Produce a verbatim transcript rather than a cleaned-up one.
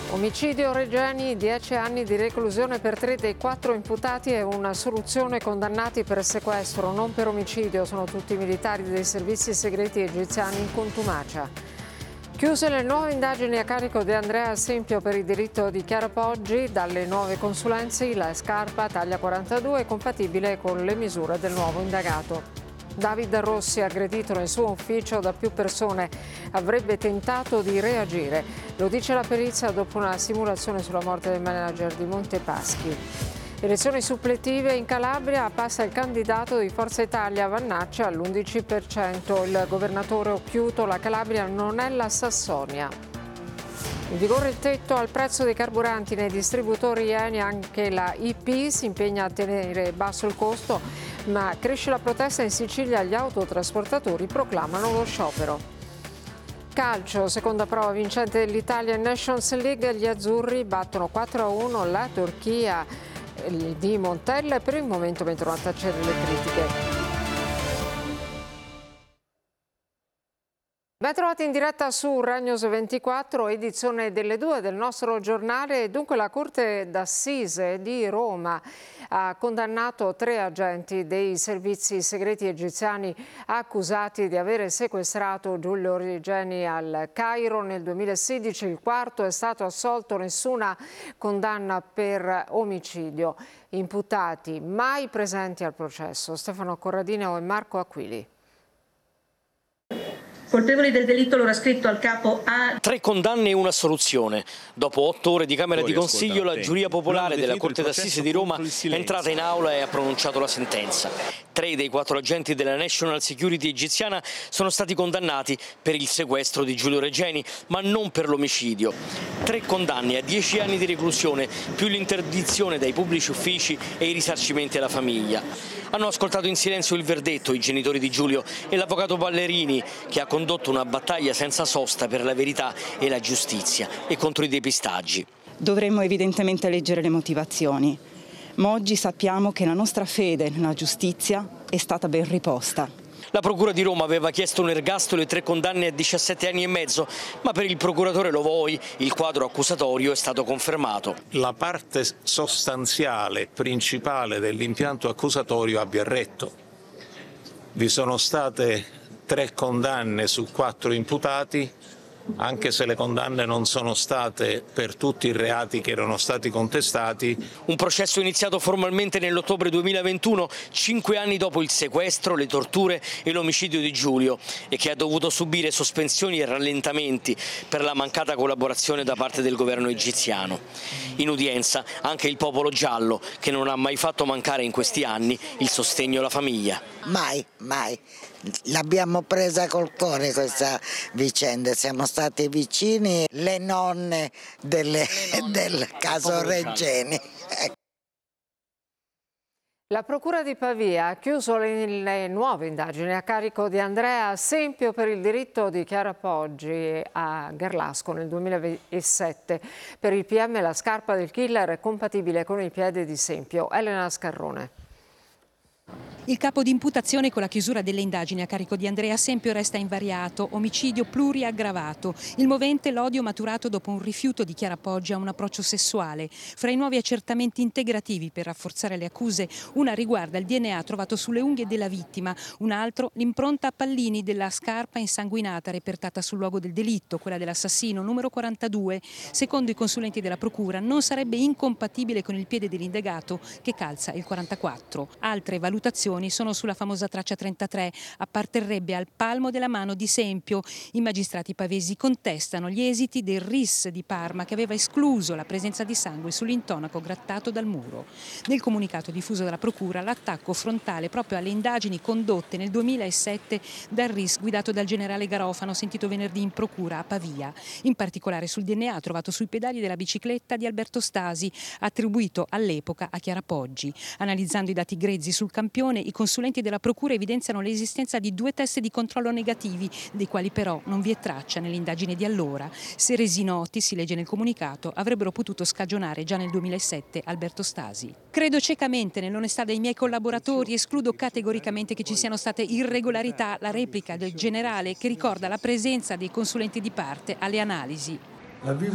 Omicidio Regeni, dieci anni di reclusione per tre dei quattro imputati e una soluzione condannati per sequestro, non per omicidio. Sono tutti militari dei servizi segreti egiziani in contumacia. Chiuse le nuove indagini a carico di Andrea Sempio per il delitto di Chiara Poggi. Dalle nuove consulenze la scarpa taglia quarantadue è compatibile con le misure del nuovo indagato. David Rossi, aggredito nel suo ufficio da più persone, avrebbe tentato di reagire. Lo dice la perizia dopo una simulazione sulla morte del manager di Montepaschi. Elezioni suppletive in Calabria, passa il candidato di Forza Italia Vannaccia all'undici per cento. Il governatore Occhiuto, la Calabria non è la Sassonia. In vigore il tetto al prezzo dei carburanti nei distributori Eni, anche la I P si impegna a tenere basso il costo, ma cresce la protesta in Sicilia, gli autotrasportatori proclamano lo sciopero. Calcio, seconda prova vincente dell'Italia in Nations League, gli azzurri battono quattro a uno la Turchia di Montella e per il momento mettono a tacere le critiche. Ben trovati in diretta su Rai News ventiquattro, edizione delle due del nostro giornale. Dunque la Corte d'Assise di Roma ha condannato tre agenti dei servizi segreti egiziani accusati di avere sequestrato Giulio Regeni al Cairo nel duemilasedici. Il quarto è stato assolto, nessuna condanna per omicidio. Imputati mai presenti al processo: Stefano Corradino e Marco Aquili. Colpevoli del delitto, l'ora scritto al capo A. Tre condanne e una assoluzione. Dopo otto ore di Camera di Consiglio, la giuria popolare della Corte d'Assise di Roma è entrata in aula e ha pronunciato la sentenza. Tre dei quattro agenti della National Security egiziana sono stati condannati per il sequestro di Giulio Regeni, ma non per l'omicidio. Tre condanne a dieci anni di reclusione, più l'interdizione dai pubblici uffici e i risarcimenti alla famiglia. Hanno ascoltato in silenzio il verdetto i genitori di Giulio e l'avvocato Ballerini, che ha condotto una battaglia senza sosta per la verità e la giustizia e contro i depistaggi. Dovremmo evidentemente leggere le motivazioni, ma oggi sappiamo che la nostra fede nella giustizia è stata ben riposta. La Procura di Roma aveva chiesto un ergastolo e tre condanne a diciassette anni e mezzo, ma per il procuratore Lovoi il quadro accusatorio è stato confermato. La parte sostanziale, principale dell'impianto accusatorio abbia retto. Vi sono state tre condanne su quattro imputati, anche se le condanne non sono state per tutti i reati che erano stati contestati. Un processo iniziato formalmente nell'ottobre duemilaventuno, cinque anni dopo il sequestro, le torture e l'omicidio di Giulio, e che ha dovuto subire sospensioni e rallentamenti per la mancata collaborazione da parte del governo egiziano. In udienza anche il popolo giallo, che non ha mai fatto mancare in questi anni il sostegno alla famiglia. Mai, mai. L'abbiamo presa col cuore questa vicenda, siamo stati vicini, le nonne, delle, le nonne del caso Regeni. La Procura di Pavia ha chiuso le, le nuove indagini a carico di Andrea Sempio per il delitto di Chiara Poggi a Garlasco nel duemilasette. Per il P M la scarpa del killer è compatibile con il piede di Sempio. Elena Scarrone. Il capo di imputazione con la chiusura delle indagini a carico di Andrea Sempio resta invariato: omicidio pluriaggravato. Il movente l'odio maturato dopo un rifiuto di Chiara Poggi a un approccio sessuale. Fra i nuovi accertamenti integrativi per rafforzare le accuse, una riguarda il D N A trovato sulle unghie della vittima, un altro l'impronta a pallini della scarpa insanguinata repertata sul luogo del delitto, quella dell'assassino, numero quarantadue. Secondo i consulenti della Procura non sarebbe incompatibile con il piede dell'indagato, che calza il quarantaquattro. Altre valutazioni sono sulla famosa traccia trentatré, apparterrebbe al palmo della mano di Sempio. I magistrati pavesi contestano gli esiti del R I S di Parma, che aveva escluso la presenza di sangue sull'intonaco grattato dal muro. Nel comunicato diffuso dalla Procura, l'attacco frontale proprio alle indagini condotte nel duemilasette dal R I S guidato dal generale Garofano, sentito venerdì in Procura a Pavia, in particolare sul D N A trovato sui pedali della bicicletta di Alberto Stasi, attribuito all'epoca a Chiara Poggi. Analizzando i dati grezzi sul campione, i consulenti della Procura evidenziano l'esistenza di due test di controllo negativi, dei quali però non vi è traccia nell'indagine di allora. Se resi noti, si legge nel comunicato, avrebbero potuto scagionare già nel duemilasette Alberto Stasi. Credo ciecamente nell'onestà dei miei collaboratori, escludo categoricamente che ci siano state irregolarità. La replica del generale, che ricorda la presenza dei consulenti di parte alle analisi.